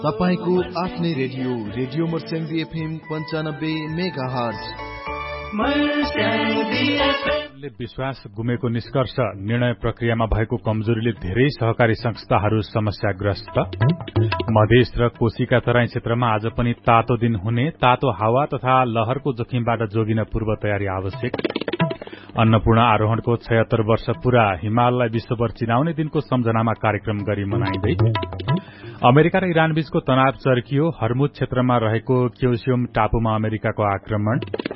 तपाईको आफ्नै radio मर्स्याङ्गी FM 95 megahertz. विश्वास गुमेको निष्कर्ष, निर्णय प्रक्रियामा भएको कमजोरीले धेरै सहकारी संस्थाहरू समस्याग्रस्त। मधेस र कोशीका तराई क्षेत्रमा आज पनि तातो दिन हुने, तातो हावा तथा लहरको जोखिमबाट जोगिन पूर्व तयारी आवश्यक। अन्नपूर्ण आरोहणको 76 वर्ष पूरा, हिमाललाई विश्वभर चिनाउने दिनको सम्झनामा कार्यक्रम गरी मनाइँदै। अमेरिका र इरान बीचको तनाव चर्कियो, हर्मुज क्षेत्रमा रहेको क्योसियोम टापुमा अमेरिकाको आक्रमण।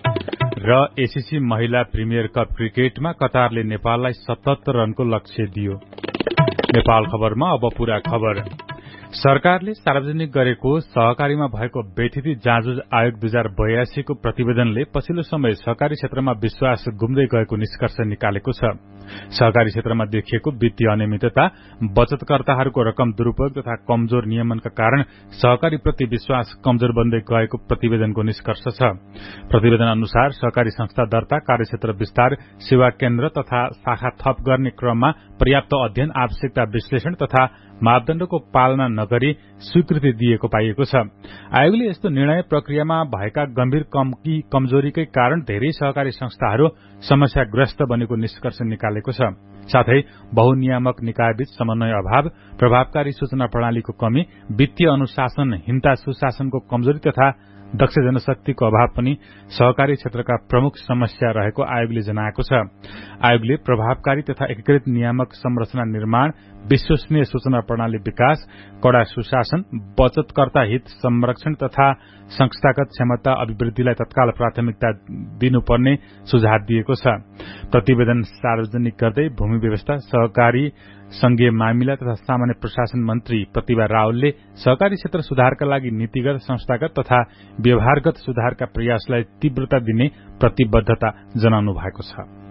र एसीसी महिला प्रिमियर कप क्रिकेटमा कतारले नेपाललाई 77 रनको लक्ष्य दियो। नेपाल खबरमा अब पूरा खबर। सरकारले सार्वजनिक गरेको सहकारीमा भएको बेथिति जाँच आयोग 2082 को प्रतिवेदनले पछिल्लो समय सहकारी क्षेत्रमा विश्वास गुम्दै गएको निष्कर्ष निकालेको छ। सहकारी क्षेत्रमा देखिएको वित्तीय अनियमितता, बचतकर्ताहरूको रकम दुरूपयोग तथा कमजोर नियमनका कारण सहकारी प्रति विश्वास कमजोर बन्दै गएको प्रतिवेदनको निष्कर्ष छ। प्रतिवेदन अनुसार सहकारी संस्था दर्ता, कार्यक्षेत्र विस्तार, सेवा केन्द्र तथा शाखा थप गर्ने क्रममा पर्याप्त अध्ययन, आवश्यकता विश्लेषण तथा मापदण्डको पालना नगरी स्वीकृति दिएको पाइएको छ। आयोगले यस्तो निर्णय प्रक्रियामा भएका गम्भीर कमजोरीकै कारण धेरै सहकारी संस्थाहरू समस्याग्रस्त बनेको निष्कर्ष निकालेको छ। साथै बहुनियामक निकायबीच समन्वय अभाव, प्रभावकारी सूचना प्रणालीको कमी, वित्तीय अनुशासनहीनता, सुशासनको कमजोरी तथा दक्ष जनशक्तिको अभाव पनि सहकारी क्षेत्रका प्रमुख समस्या रहेको आयोगले जनाएको छ। आयोगले प्रभावकारी तथा एकीकृत नियामक संरचना निर्माण, विश्वसनीय सूचना प्रणाली विकास, कड़ा सुशासन, बचतकर्ता हित संरक्षण तथा संस्थागत क्षमता अभिवृद्धिलाई तत्काल प्राथमिकता दिनुपर्ने सुझाव दिएको छ। प्रतिवेदन सार्वजनिक गर्दै भूमि व्यवस्था, सहकारी संघीय मामिला तथा सामान्य प्रशासन मन्त्री प्रतिभा रावलले सहकारी क्षेत्र सुधारका लागि नीतिगत, संस्थागत तथा व्यवहारगत सुधारका प्रयासलाई तीव्रता दिने प्रतिबद्धता जनाउनु भएको छ।